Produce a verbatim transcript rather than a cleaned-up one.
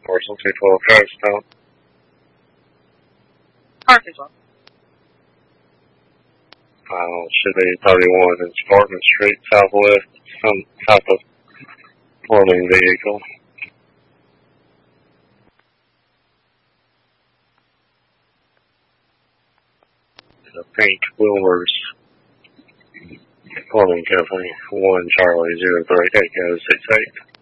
Parcel two twelve Traverstown. Car control. Uh, should be thirty-one in Spartan Street, southwest, some type of plumbing vehicle. The Pink Wilmers Plumbing Company, one Charlie zero three Echo six eight.